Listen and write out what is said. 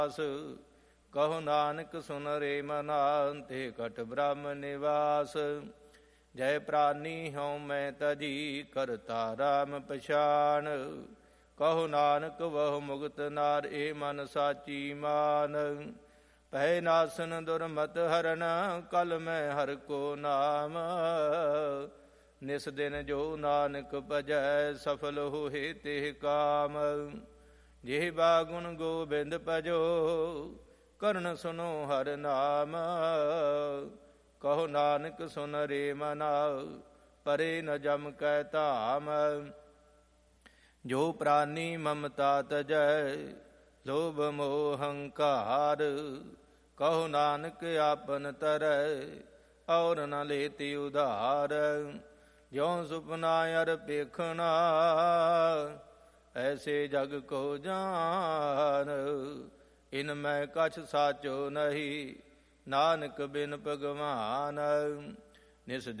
ਕਹੋ ਨਾਨਕ ਸੁਨ ਰੇ ਮਨਾ ਤੇ ਘਟ ਬ੍ਰਹਮ ਨਿਵਾਸ। ਜੈ ਪ੍ਰਾਨੀ ਹਉ ਮੈਂ ਤਜੀ ਕਰਤਾ ਰਾਮ ਪਛਾਣ। ਕਹੋ ਨਾਨਕ ਵਹੁ ਮੁਕਤ ਨਾਰ ਏ ਮਨ ਸਾਚੀ ਮਾਨ। ਭੈ ਨਾਸਨ ਦੁਰਮਤ ਹਰਨ ਕਲ ਮੈਂ ਹਰ ਕੋ ਨਾਮ। ਨਿਸ ਦਿਨ ਜੋ ਨਾਨਕ ਭਜੈ ਸਫਲ ਹੋਏ ਤੇ ਕਾਮ। ਜਿਹ ਬਾਗੁਣ ਗੋਬਿੰਦ ਭਜੋ ਕਰਨ ਸੁਨੋ ਹਰ ਨਾਮ। ਕਹੋ ਨਾਨਕ ਸੁਨ ਰੇ ਮਨਾ ਪਰੇ ਨ ਜਮ ਕੈ ਧਾਮ। ਜੋ ਪ੍ਰਾਨੀ ਮਮਤਾ ਤਜੈ ਲੋਭ ਮੋਹ ਹੰਕਾਰ। ਕਹੋ ਨਾਨਕ ਆਪਨ ਤਰੈ ਔਰ ਨ ਲੇਤੀ ਉਧਾਰ। ਜਿਉ ਸੁਪਨਾ ਅਰ ਪੇਖਣਾ ਐਸੇ ਜਗ ਕੋ ਜਾਨ। ਇਨ ਮੈਂ ਕਛ ਸਾਚੋ ਨਹੀਂ ਨਾਨਕ ਬਿਨ ਭਗਵਾਨ। ਨਿਸ